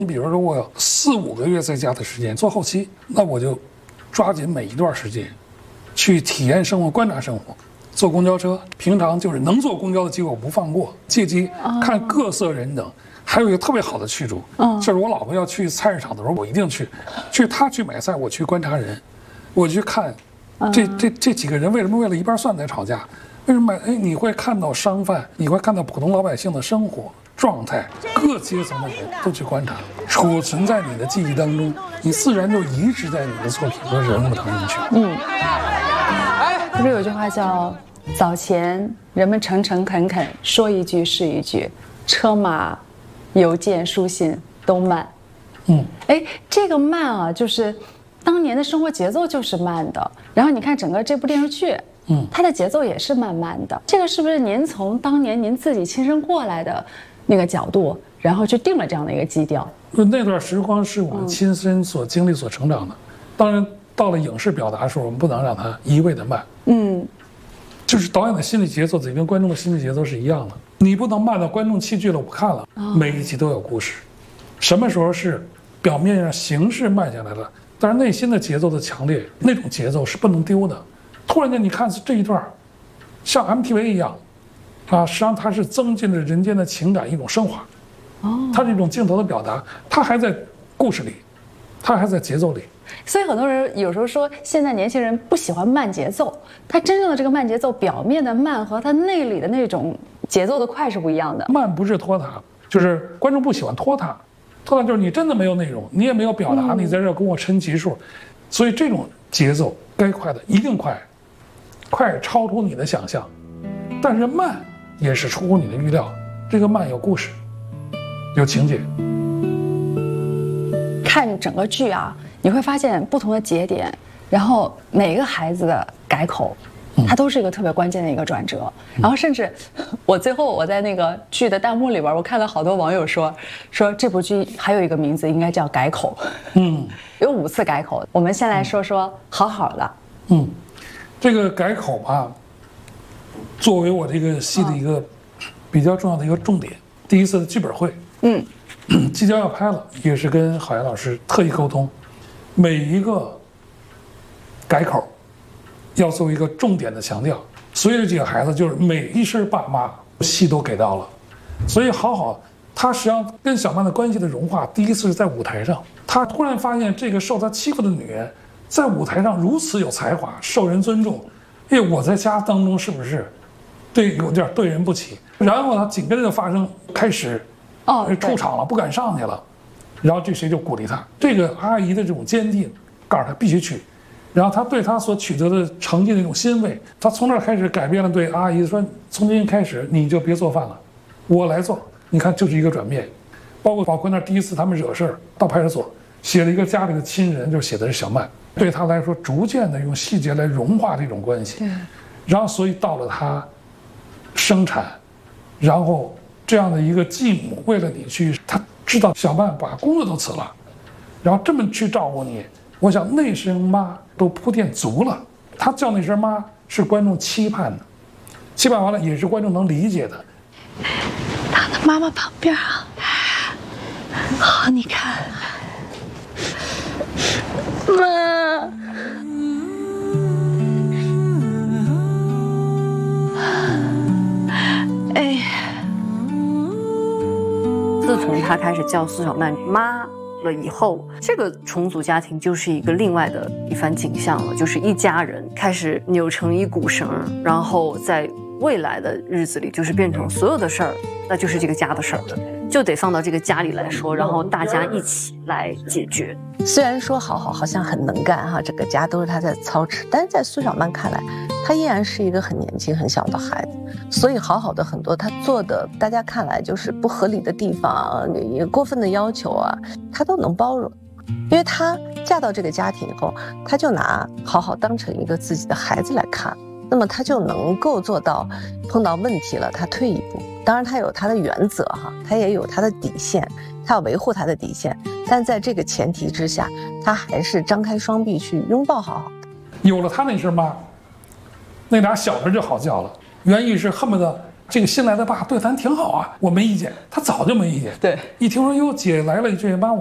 你比如说我有4、5个月在家的时间做后期，那我就抓紧每一段时间去体验生活、观察生活。坐公交车，平常就是能坐公交的机会我不放过，借机看各色人等。还有一个特别好的去处，就是我老婆要去菜市场的时候，我一定去她去买菜，我去观察人，我去看这几个人为什么为了一瓣蒜在吵架，为什么你会看到商贩，你会看到普通老百姓的生活状态，各阶层的人都去观察，储存在你的记忆当中，你自然就移植在你的作品和人物当中去。 不是有句话叫“早前人们诚诚恳恳，说一句是一句，车马、邮件、书信都慢”。这个慢啊，就是当年的生活节奏就是慢的。然后你看整个这部电视剧，它的节奏也是慢慢的。这个是不是您从当年您自己亲身过来的那个角度，然后去定了这样的一个基调？ 那段时光是我们亲身所经历、所成长的。当然，到了影视表达的时候，我们不能让它一味的慢。就是导演的心理节奏得跟观众的心理节奏是一样的。你不能慢到观众弃剧了，我不看了。每一集都有故事。什么时候是表面上形式慢下来了，但是内心的节奏的强烈，那种节奏是不能丢的。突然间你看这一段，像 MTV 一样，实际上它是增进了人间的情感一种升华。它这种镜头的表达，它还在故事里，它还在节奏里。 所以很多人有时候说，现在年轻人不喜欢慢节奏，他真正的这个慢节奏，表面的慢和他内里的那种节奏的快是不一样的。 慢不是拖沓，就是观众不喜欢拖沓，拖沓就是你真的没有内容，你也没有表达，你在这跟我抻级数，所以这种节奏该快的一定快，快超出你的想象，但是慢也是出乎你的预料，这个慢有故事，有情节。 看整个剧啊，你会发现不同的节点，然后每个孩子的改口，它都是一个特别关键的一个转折。然后甚至我最后我在那个剧的弹幕里边，我看到好多网友说这部剧还有一个名字应该叫改口。有5次改口。我们先来说说好好的。 这个改口吧，作为我这个戏的一个比较重要的一个重点，第一次的剧本会，即将要拍了，也是跟郝岩老师特意沟通，每一个改口要作为一个重点的强调。所以这几个孩子就是每一声爸妈戏都给到了，所以好他实际上跟小曼的关系的融化，第一次是在舞台上，他突然发现这个受他欺负的女人在舞台上如此有才华，受人尊重。我在家当中是不是有点对人不起？然后他紧跟着发生开始出场了，不敢上去了，然后这谁就鼓励他，这个阿姨的这种坚定，告诉他必须去。然后他对他所取得的成绩的那种欣慰，他从那儿开始改变了对阿姨说，从今天开始你就别做饭了，我来做。你看就是一个转变。包括那第一次他们惹事儿到派出所，写了一个家里的亲人，就写的是小曼，对他来说逐渐的用细节来融化这种关系。然后所以到了他生产，然后这样的一个继母为了你去，他知道小曼把工作都辞了，然后这么去照顾你，我想那声妈都铺垫足了。他叫那声妈是观众期盼的，期盼完了也是观众能理解的。 躺在妈妈旁边啊，好，你看，妈。 自从他开始叫苏小曼妈了以后，这个重组家庭就是一个另外的一番景象了，就是一家人开始扭成一股绳，然后在未来的日子里就是变成所有的事儿，那就是这个家的事儿，就得放到这个家里来说，然后大家一起来解决。 虽然说好像很能干哈，整个家都是他在操持，但是在苏小曼看来，他依然是一个很年轻很小的孩子，所以好的很多他做的大家看来就是不合理的地方，也过分的要求啊，他都能包容。因为他嫁到这个家庭以后，他就拿好当成一个自己的孩子来看，那么他就能够做到碰到问题了他退一步。当然他有他的原则哈，他也有他的底线，他要维护他的底线，但在这个前提之下，他还是张开双臂去拥抱好的。 有了他那声妈，那俩小人就好叫了。原意是恨不得这个新来的爸对咱挺好啊，我没意见。他早就没意见。 对， 一听说哟姐来了一句妈。